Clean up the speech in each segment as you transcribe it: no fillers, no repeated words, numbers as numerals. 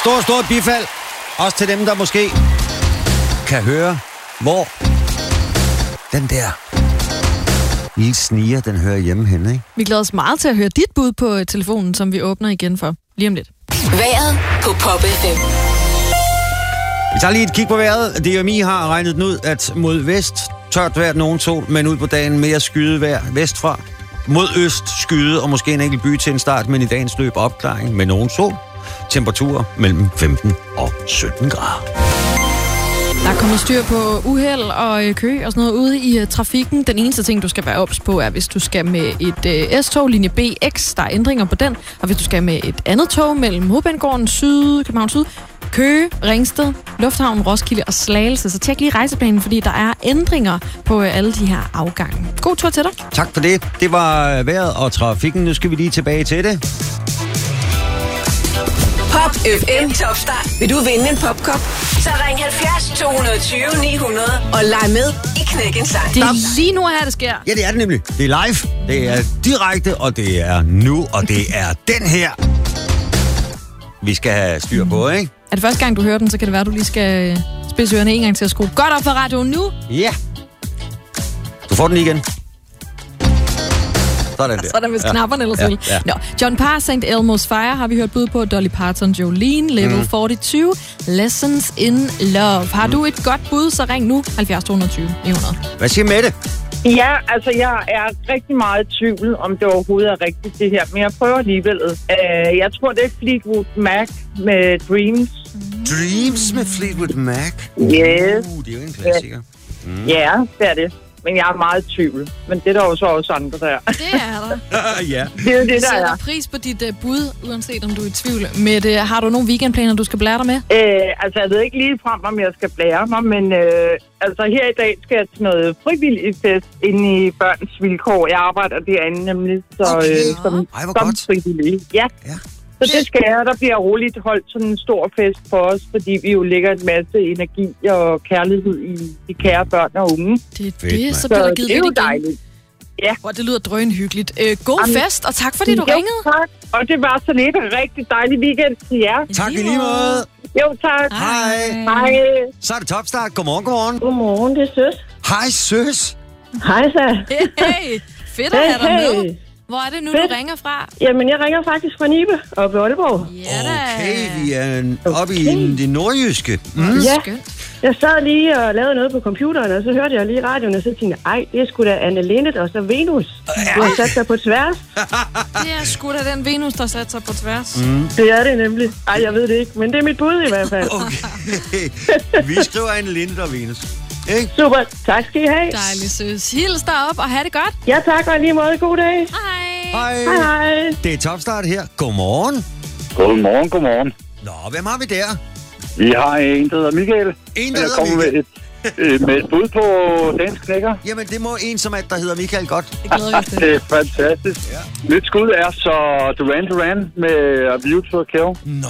Stort bifald. Også til dem, der måske kan høre, hvor den der lille sniger, den hører hjemme henne, ikke? Vi glæder os meget til at høre dit bud på telefonen, som vi åbner igen for lige om lidt. Vejret på Pop FM. Vi tager lige et kig på vejret. DMI har regnet den ud, at mod vest tørt vejr, nogen sol, men ud på dagen mere skyde vejr vestfra. Mod øst skyde og måske en enkelt by til en start, men i dagens løb opklaring med nogen sol. Temperaturer mellem 15 og 17 grader. Der er kommet styr på uheld og kø og sådan noget ude i trafikken. Den eneste ting, du skal være ops på, er, hvis du skal med et S-tog, linje BX, der er ændringer på den. Og hvis du skal med et andet tog mellem Hovedbanegården Syd, København Syd, Køge, Ringsted, Lufthavn, Roskilde og Slagelse. Så tjek lige rejseplanen, fordi der er ændringer på alle de her afgange. God tur til dig. Tak for det. Det var vejret og trafikken. Nu skal vi lige tilbage til det. Pop FM Topstart. Vil du vinde en popkop? Så ring 70 220 900 og leg med i Knækken Sang. Det er lige nu her, det sker. Ja, det er det nemlig. Det er live, det er direkte, og det er nu, og det er den her, vi skal have styr på, ikke? Er det første gang, du hører den, så kan det være, at du lige skal spidse ørerne en gang til at skrue godt op for radioen nu. Ja. Du får den igen. Sådan der. Så er der vist knapperne eller sådan. Ja. Nå, John Parr, St. Elmo's Fire har vi hørt bud på. Dolly Parton, Jolene, Level 42, Lessons in Love. Har du et godt bud, så ring nu 70 220 900. Hvad siger Mette? Ja, altså jeg er rigtig meget i tvivl, om det overhovedet er rigtigt det her, men jeg prøver alligevel. Jeg tror, det er Fleetwood Mac med Dreams. Dreams med Fleetwood Mac? Yes. Det er jo en klassiker. Ja, det er det. Men jeg er meget i tvivl. Men det er der jo så også andre, der er. Det er der. Ja. Det er jo det, der sætter er. pris på dit bud, uanset om du er i tvivl. Mette, har du nogle weekendplaner, du skal blære dig med? Altså, jeg ved ikke lige frem, om jeg skal blære mig, men altså her i dag skal jeg til noget frivillig fest inde i Børns Vilkår. Jeg arbejder derinde nemlig, så som frivillig. Ja. Så det skal jeg. Der bliver roligt holdt sådan en stor fest for os, fordi vi jo lægger en masse energi og kærlighed i de kære børn og unge. Det er det, så bliver der givet det er jo lidt igen. dejligt. Ja. Det lyder drønhyggeligt. God fest, og tak fordi du ringede. Tak, og det var så lidt en rigtig dejlig weekend til jer. Tak i lige måde. Jo, tak. Hej. Så er det Topstart. Godmorgen. Godmorgen, det er Søs. Hej, Søs. Hej, så. Hey, fedt at have dig med. Hvor er det nu, du ringer fra? Jamen, jeg ringer faktisk fra Nibe og Aalborg. Ja da. Okay, vi er oppe i det nordjyske. Ja. Skønt. Jeg sad lige og lavede noget på computeren, og så hørte jeg lige radioen, og så tænkte jeg, det er sgu da Anne Linnet og så Venus. Du har sat sig på tværs. Det er sgu da den Venus, der satte sig på tværs. Det er det nemlig. Ej, jeg ved det ikke, men det er mit bud i hvert fald. Okay. Vi skriver Anne Linnet og Venus. Ikke? Super. Tak skal I have. Dejligt, Søs. Hils dig op og have det godt. Ja, tak, og lige måde. God dag. Hej. Hej. Det er Topstart her. Godmorgen. Godmorgen. Nå, hvem har vi der? Vi har en, der hedder Michael. En, der hedder Michael. Med et bud på dagens knækker. Jamen, det må en, som der hedder Michael godt. Det glæder vi til. Det er fantastisk. Ja. Mit skud er så Duran med A View to a Kill. Nå.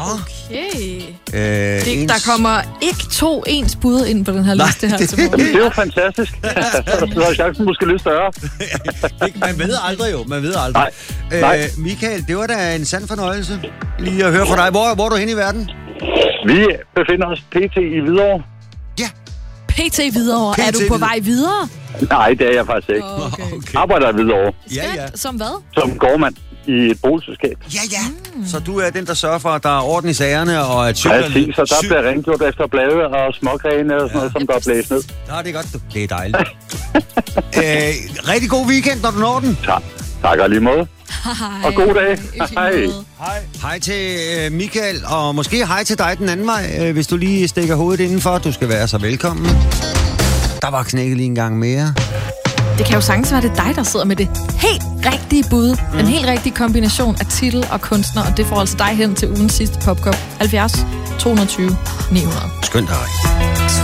Okay. Der kommer ikke 2 ens bud ind på den her liste her til morgen. Det er jo fantastisk. Så er chancen måske lidt større. Man ved aldrig jo. Nej. Michael, det var da en sand fornøjelse lige at høre fra dig. Hvor er du henne i verden? Vi befinder os pt. i Hvidovre. Ja. PT Hvidovre. Er du på vej videre? Nej, det er jeg faktisk ikke. Okay. Arbejder i Hvidovre. Ja. Som hvad? Som gårdmand i et boligselskab. Ja. Så du er den, der sørger for, at der er orden i sagerne, og at cyklerne... Præcis, så der bliver rengjort efter blade og smågrene og sådan noget, som der er blæst ned. Nå, det er godt, du. Det er dejligt. Rigtig god weekend, når du når den. Tak og lige måde. Hej. Og god dag. Hej. Hej til Michael, og måske hej til dig den anden vej, hvis du lige stikker hovedet indenfor. Du skal være så velkommen. Der var knækket lige en gang mere. Det kan jo sagtens være, det er dig, der sidder med det helt rigtige bud. En helt rigtig kombination af titel og kunstner, og det får altså dig hen til ugens sidste popkop. 70 220 900. Skønt dig.